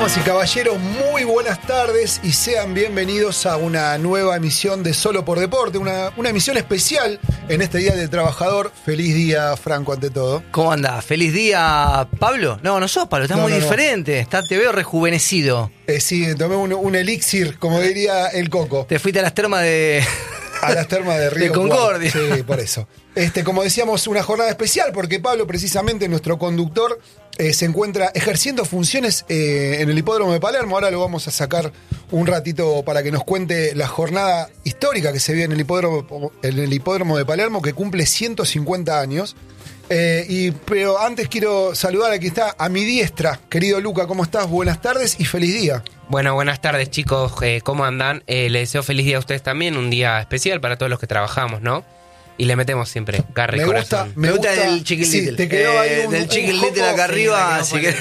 Damas y caballeros, muy buenas tardes y sean bienvenidos a una nueva emisión de Solo por Deporte, una emisión especial en este Día del Trabajador. Feliz día, Franco, ante todo. ¿Cómo andás? ¿Feliz día, Pablo? No sos Pablo, estás muy diferente. Te veo rejuvenecido. Sí, tomé un elixir, como diría el Coco. Te fuiste a las termas de... A las termas de Río de Concordia. Sí, por eso. Como decíamos, una jornada especial porque Pablo, precisamente nuestro conductor, se encuentra ejerciendo funciones en el Hipódromo de Palermo. Ahora lo vamos a sacar un ratito para que nos cuente la jornada histórica que se vive en el Hipódromo de Palermo, que cumple 150 años. Pero antes quiero saludar, aquí está a mi diestra, querido Luca, ¿cómo estás? Buenas tardes y feliz día. Bueno, buenas tardes, chicos, ¿cómo andan? Les deseo feliz día a ustedes también, un día especial para todos los que trabajamos, ¿no? Y le metemos siempre garra y corazón. Me gusta del Chicken Little. Sí, te quedó ahí del Chicken Little acá arriba, así que...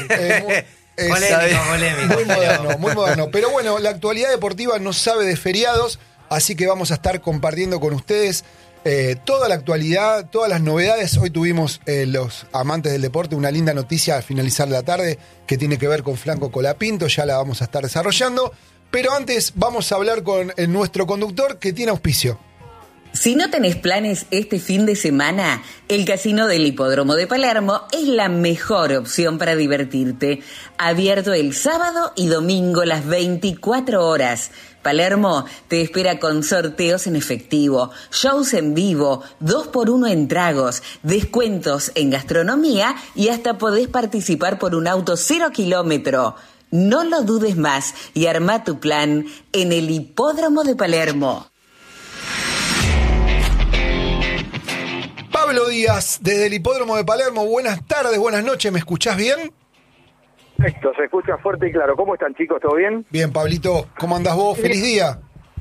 Polémico. Muy moderno. Pero bueno, la actualidad deportiva no sabe de feriados, así que vamos a estar compartiendo con ustedes toda la actualidad, todas las novedades. Hoy tuvimos los amantes del deporte una linda noticia al finalizar la tarde que tiene que ver con Franco Colapinto, ya la vamos a estar desarrollando. Pero antes vamos a hablar con nuestro conductor que tiene auspicio. Si no tenés planes este fin de semana, el Casino del Hipódromo de Palermo es la mejor opción para divertirte. Abierto el sábado y domingo las 24 horas. Palermo te espera con sorteos en efectivo, shows en vivo, 2x1 en tragos, descuentos en gastronomía y hasta podés participar por un auto 0 kilómetro. No lo dudes más y arma tu plan en el Hipódromo de Palermo. Pablo Díaz, desde el Hipódromo de Palermo, buenas tardes, buenas noches, ¿me escuchás bien? Perfecto, se escucha fuerte y claro. ¿Cómo están, chicos? ¿Todo bien? Bien, Pablito, ¿cómo andás vos? ¡Feliz día!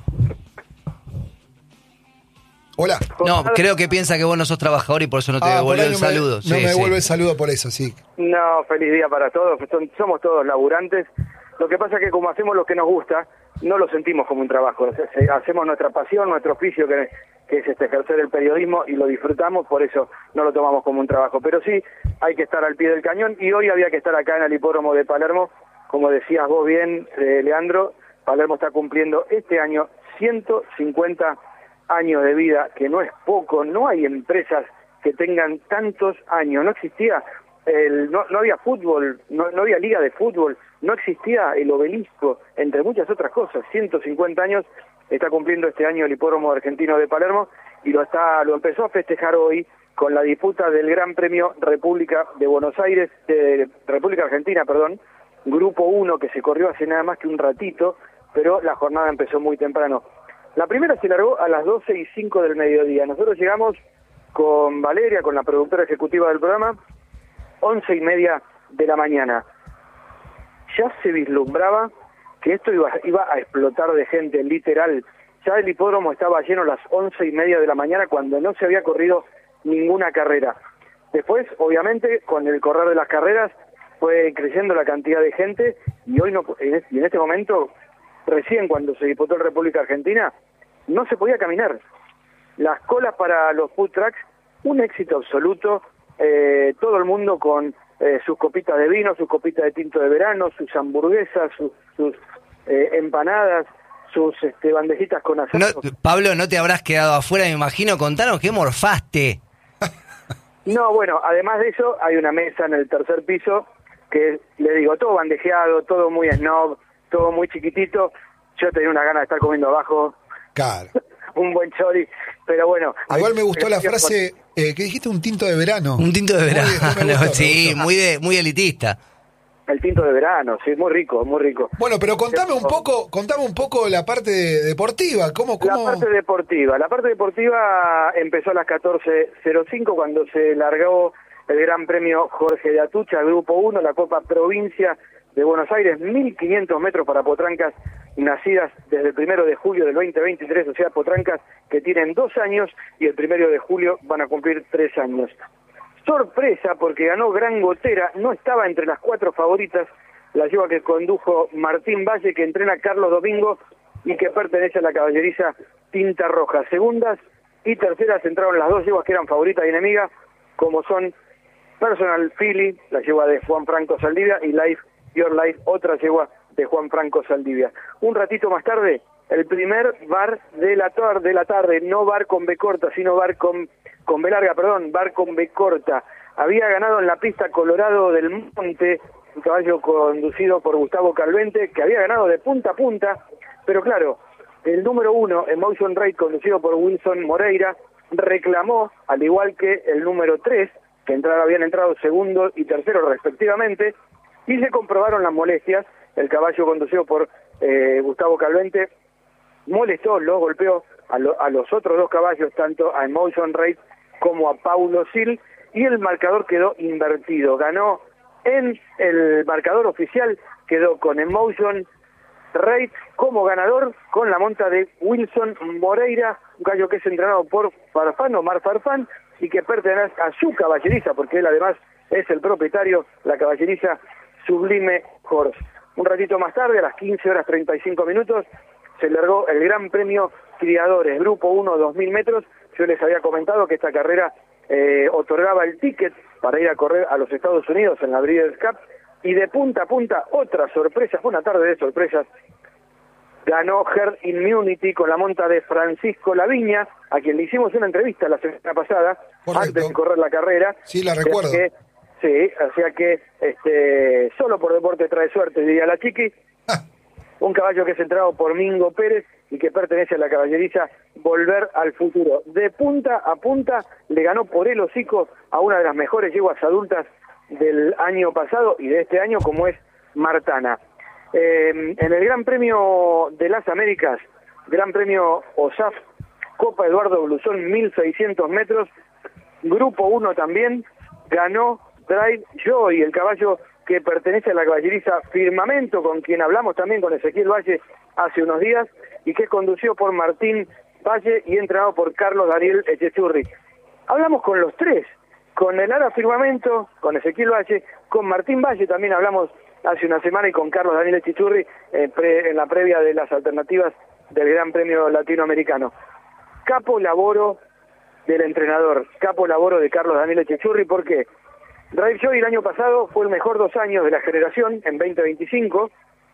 Hola. No, creo que piensa que vos no sos trabajador y por eso no te devuelve el saludo. No me devuelve el saludo por eso, sí. No, feliz día para todos. Somos todos laburantes. Lo que pasa es que como hacemos lo que nos gusta, no lo sentimos como un trabajo. Hacemos nuestra pasión, nuestro oficio, que es ejercer el periodismo, y lo disfrutamos, por eso no lo tomamos como un trabajo. Pero sí, hay que estar al pie del cañón, y hoy había que estar acá en el Hipódromo de Palermo. Como decías vos bien, Leandro, Palermo está cumpliendo este año 150 años de vida, que no es poco. No hay empresas que tengan tantos años. No existía, no había fútbol, no había liga de fútbol, no existía el Obelisco, entre muchas otras cosas. 150 años está cumpliendo este año el Hipódromo Argentino de Palermo, y lo empezó a festejar hoy con la disputa del Gran Premio República Argentina, Grupo 1, que se corrió hace nada más que un ratito, pero la jornada empezó muy temprano. La primera se largó a las 12:05 del mediodía. Nosotros llegamos con Valeria, con la productora ejecutiva del programa, 11:30 de la mañana. Ya se vislumbraba que esto iba a explotar de gente, literal. Ya el hipódromo estaba lleno a las 11:30 de la mañana, cuando no se había corrido ninguna carrera. Después, obviamente, con el correr de las carreras, fue creciendo la cantidad de gente, y hoy en este momento, recién cuando se disputó el República Argentina, no se podía caminar. Las colas para los food trucks, un éxito absoluto, todo el mundo con sus copitas de vino, sus copitas de tinto de verano, sus hamburguesas, sus empanadas, sus bandejitas con asado. No, Pablo, no te habrás quedado afuera, me imagino. Contanos qué morfaste. No, bueno, además de eso, hay una mesa en el tercer piso que, le digo, todo bandejeado, todo muy snob, todo muy chiquitito. Yo tenía una gana de estar comiendo abajo. Claro. Un buen chori, pero bueno. Igual me gustó la frase que dijiste, un tinto de verano. Un tinto de verano, me gustó. Sí, muy elitista. El tinto de verano, sí, muy rico, muy rico. Bueno, pero contame un poco la parte deportiva. ¿Cómo? La parte deportiva empezó a las 14:05 cuando se largó el Gran Premio Jorge de Atucha, Grupo 1, la Copa Provincia de Buenos Aires, 1.500 metros para potrancas nacidas desde el 1 de julio del 2023, o sea, potrancas que tienen 2 años y el 1 de julio van a cumplir 3 años. Sorpresa, porque ganó Gran Gotera, no estaba entre las 4 favoritas, la yegua que condujo Martín Valle, que entrena Carlos Domingo y que pertenece a la caballeriza Tinta Roja. Segundas y terceras entraron las 2 yeguas que eran favoritas y enemigas, como son Personal Philly, la yegua de Juan Franco Saldivia, y Life Your Life, otra yegua de Juan Franco Saldivia. Un ratito más tarde, el primer bar de la tarde, no bar con B corta, sino bar con B larga, perdón, bar con B corta. Había ganado en la pista Colorado del Monte, un caballo conducido por Gustavo Calvente, que había ganado de punta a punta, pero claro, el número 1, Emotion Rate, conducido por Wilson Moreira, reclamó, al igual que el número 3, que habían entrado segundo y tercero respectivamente, y se comprobaron las molestias. El caballo conducido por Gustavo Calvente molestó, los golpeó a los otros dos caballos, tanto a Emotion Rate como a Paulo Sil, y el marcador quedó invertido. Ganó en el marcador oficial, quedó con Emotion Rate como ganador, con la monta de Wilson Moreira, un caballo que es entrenado por Farfán, Omar Farfán, y que pertenece a su caballeriza, porque él además es el propietario, la caballeriza Sublime Horse. Un ratito más tarde, a las 15:35, se largó el Gran Premio Criadores, Grupo 1, 2.000 metros. Yo les había comentado que esta carrera otorgaba el ticket para ir a correr a los Estados Unidos en la Breeders' Cup, y de punta a punta, otra sorpresa, fue una tarde de sorpresas. Ganó Herd Immunity con la monta de Francisco Laviña, a quien le hicimos una entrevista la semana pasada, correcto, antes de correr la carrera. Sí, la recuerdo. Sí, o sea que solo por deporte trae suerte, diría la Chiqui. Un caballo que es entrado por Mingo Pérez y que pertenece a la caballeriza Volver al Futuro. De punta a punta le ganó por el hocico a una de las mejores yeguas adultas del año pasado y de este año, como es Martana. En el Gran Premio de las Américas, Gran Premio OSAF, Copa Eduardo Blusón, 1.600 metros, Grupo 1 también, ganó Drive Joy, el caballo que pertenece a la caballeriza Firmamento, con quien hablamos también con Ezequiel Valle hace unos días, y que es conducido por Martín Valle y entrenado por Carlos Daniel Echechurri. Hablamos con los tres, con el Ara Firmamento, con Ezequiel Valle, con Martín Valle también hablamos hace una semana, y con Carlos Daniel Echechurri en la previa de las alternativas del Gran Premio Latinoamericano. Capo laboro del entrenador, capo laboro de Carlos Daniel Echechurri. ¿Por qué? Drive Joy el año pasado fue el mejor 2 años de la generación, en 2025.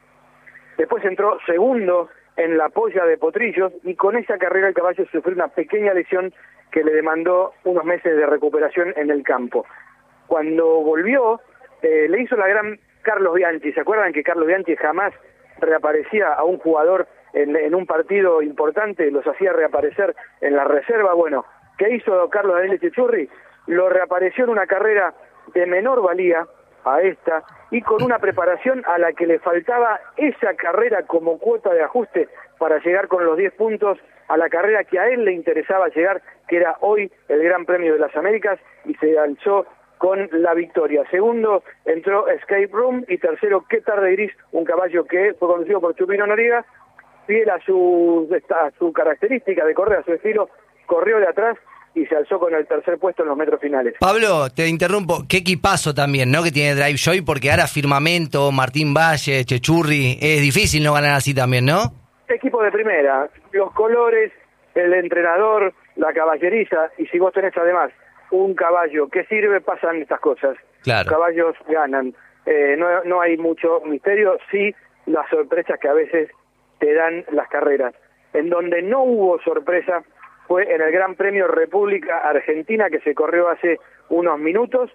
Después entró segundo en la polla de Potrillos, y con esa carrera el caballo sufrió una pequeña lesión que le demandó unos meses de recuperación en el campo. Cuando volvió, le hizo la gran Carlos Bianchi. ¿Se acuerdan que Carlos Bianchi jamás reaparecía a un jugador en un partido importante? Los hacía reaparecer en la reserva. Bueno, ¿qué hizo Carlos Daniel Echechurri? Lo reapareció en una carrera de menor valía a esta, y con una preparación a la que le faltaba esa carrera como cuota de ajuste para llegar con los 10 puntos a la carrera que a él le interesaba llegar, que era hoy el Gran Premio de las Américas, y se alzó con la victoria. Segundo entró Escape Room, y tercero Qué Tarde Gris, un caballo que fue conducido por Chupino Noriega, fiel a su característica de correr, a su estilo, corrió de atrás y se alzó con el tercer puesto en los metros finales. Pablo, te interrumpo, qué equipazo también, ¿no?, que tiene Drive Joy, porque ahora Firmamento, Martín Valle, Echechurri, es difícil no ganar así también, ¿no? Equipo de primera, los colores, el entrenador, la caballeriza, y si vos tenés además un caballo que sirve, pasan estas cosas. Claro. Los caballos ganan. No hay mucho misterio, sí las sorpresas que a veces te dan las carreras. En donde no hubo sorpresa fue en el Gran Premio República Argentina, que se corrió hace unos minutos.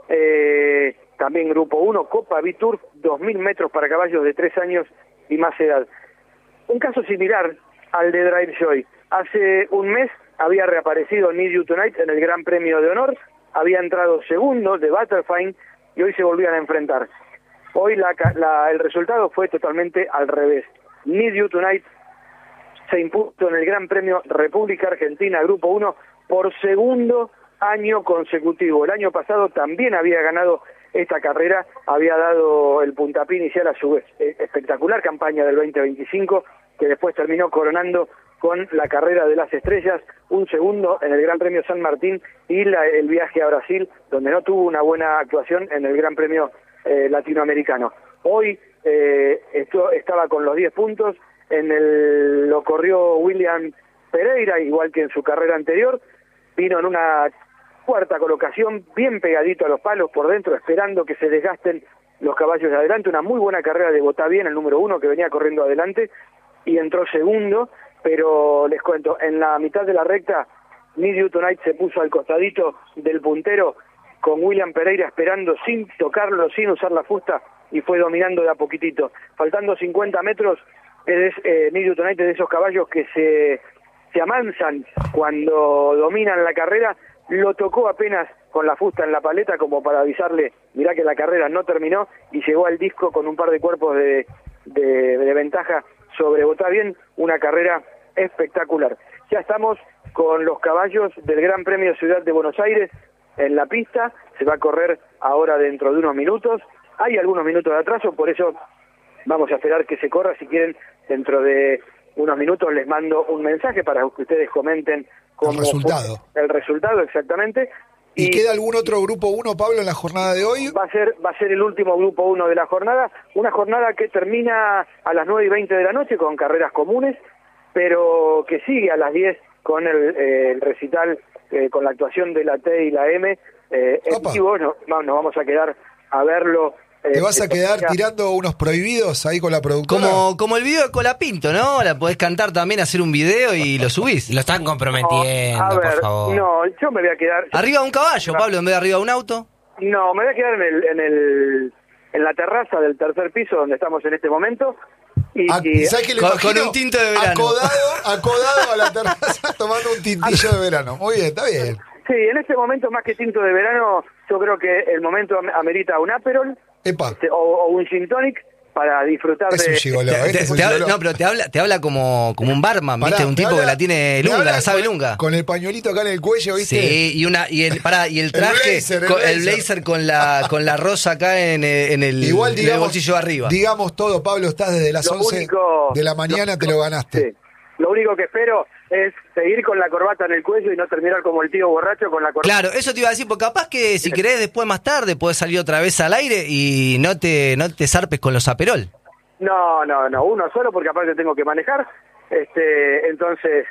También Grupo 1, Copa Biturf, 2.000 metros para caballos de 3 años y más edad. Un caso similar al de Drive Joy. Hace un mes había reaparecido Need You Tonight en el Gran Premio de Honor, había entrado segundo de Butterfly, y hoy se volvían a enfrentar. Hoy el resultado fue totalmente al revés. Need You Tonight se impuso en el Gran Premio República Argentina Grupo 1 por segundo año consecutivo. El año pasado también había ganado esta carrera, había dado el puntapié inicial a su espectacular campaña del 2025, que después terminó coronando con la carrera de las estrellas, un segundo en el Gran Premio San Martín y el viaje a Brasil, donde no tuvo una buena actuación en el Gran Premio latinoamericano. Hoy estaba con los 10 puntos, lo corrió William Pereira, igual que en su carrera anterior, vino en una cuarta colocación, bien pegadito a los palos por dentro, esperando que se desgasten los caballos de adelante, una muy buena carrera de Botavien, el número 1 que venía corriendo adelante y entró segundo, pero les cuento, en la mitad de la recta, Need You Tonight se puso al costadito del puntero con William Pereira esperando sin tocarlo, sin usar la fusta, y fue dominando de a poquitito. Faltando 50 metros, Need You Tonight es de esos caballos que se amansan cuando dominan la carrera. Lo tocó apenas con la fusta en la paleta como para avisarle, mirá que la carrera no terminó, y llegó al disco con un par de cuerpos de ventaja sobre Botavien, una carrera espectacular. Ya estamos con los caballos del Gran Premio Ciudad de Buenos Aires en la pista, se va a correr ahora dentro de unos minutos, hay algunos minutos de atraso, por eso vamos a esperar que se corra. Si quieren, dentro de unos minutos les mando un mensaje para que ustedes comenten cómo fue el resultado exactamente. ¿Y queda algún otro grupo 1, Pablo, en la jornada de hoy? Va a ser el último grupo 1 de la jornada, una jornada que termina a las 9:20 de la noche con carreras comunes, pero que sigue a las 10 con el recital, con la actuación de la T y la M. En vivo, nos vamos a quedar a verlo. ¿Te vas a quedar tirando unos prohibidos ahí con la productora? Como el video de Colapinto, ¿no? La podés cantar también, hacer un video y lo subís. Lo están comprometiendo, a ver, por favor. No, yo me voy a quedar... ¿Arriba de un caballo, Pablo, en vez de arriba de un auto? No, me voy a quedar en la terraza del tercer piso donde estamos en este momento. ¿Sabes qué le imagino? Con un tinto de verano. Acodado a la terraza tomando un tintillo de verano. Muy bien, está bien. Sí, en este momento, más que tinto de verano, yo creo que el momento amerita un Aperol o un Gin Tonic para disfrutar es de... Un gigoló, No, pero te habla como un barman, ¿viste? Un tipo que la tiene lunga, la sabe lunga. Con el pañuelito acá en el cuello, ¿viste? Sí, y el traje, el blazer con la rosa acá en el bolsillo de arriba. Digamos todo, Pablo, estás desde las 11 de la mañana, te lo ganaste. Sí. Lo único que espero es seguir con la corbata en el cuello y no terminar como el tío borracho con la corbata. Claro, eso te iba a decir, porque capaz que si querés después más tarde podés salir otra vez al aire y no te zarpes con los Aperol. No, uno solo, porque aparte tengo que manejar, entonces,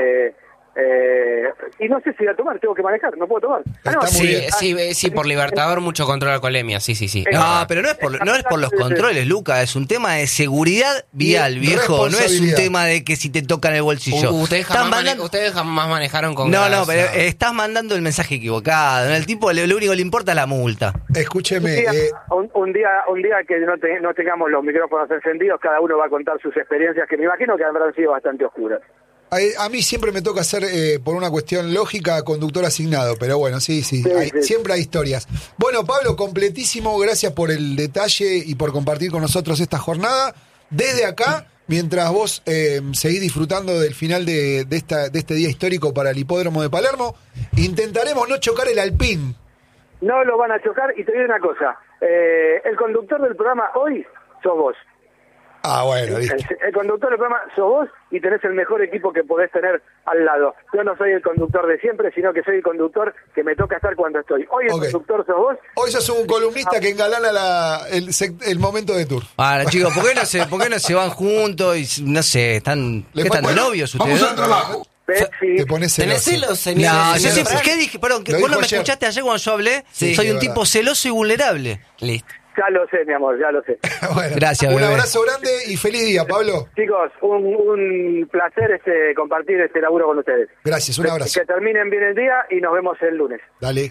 y no sé si voy a tomar, tengo que manejar, no puedo tomar. Sí, por Libertador mucho control de alcoholemia, sí. No, pero no es por los controles, Luca, es un tema de seguridad vial, viejo, no es un tema de que si te tocan el bolsillo. Ustedes jamás manejaron con No, pero estás mandando el mensaje equivocado, el tipo lo único que le importa es la multa. Escúcheme. Un día que no tengamos los micrófonos encendidos, cada uno va a contar sus experiencias, que me imagino que habrán sido bastante oscuras. A mí siempre me toca ser, por una cuestión lógica, conductor asignado, pero bueno, sí. Siempre hay historias. Bueno, Pablo, completísimo, gracias por el detalle y por compartir con nosotros esta jornada. Desde acá, mientras vos seguís disfrutando del final de este día histórico para el Hipódromo de Palermo, intentaremos no chocar el Alpine. No lo van a chocar, y te digo una cosa, el conductor del programa hoy sos vos. Ah, bueno, listo. El conductor del programa sos vos y tenés el mejor equipo que podés tener al lado. Yo no soy el conductor de siempre, sino que soy el conductor que me toca estar cuando estoy. Hoy el conductor sos vos. Hoy sos un columnista que engalana el momento de tour. Ahora, chicos, ¿por qué no se van juntos y no sé, están de novios ustedes? Vamos al trabajo. Te pones celoso. ¿Tenés celos, señor? No, yo siempre, ¿qué dije? Perdón, que vos no me escuchaste ayer cuando yo hablé. Sí, soy un verdad. tipo celoso y vulnerable. Listo. Ya lo sé, mi amor, ya lo sé. Bueno, gracias, un bebé. abrazo grande y feliz día, Pablo. Chicos, un placer compartir este laburo con ustedes. Gracias, un abrazo. Que terminen bien el día y nos vemos el lunes. Dale.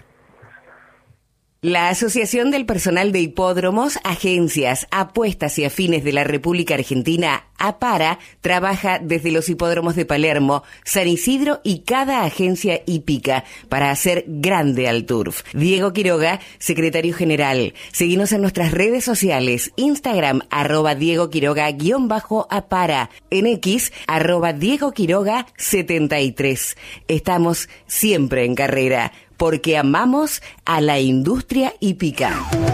La Asociación del Personal de Hipódromos, Agencias, Apuestas y Afines de la República Argentina, APARA, trabaja desde los hipódromos de Palermo, San Isidro y cada agencia hípica para hacer grande al turf. Diego Quiroga, secretario general. Seguinos en nuestras redes sociales, Instagram, @Diego Quiroga _APARA, en X, @Diego Quiroga 73. Estamos siempre en carrera, porque amamos a la industria hípica.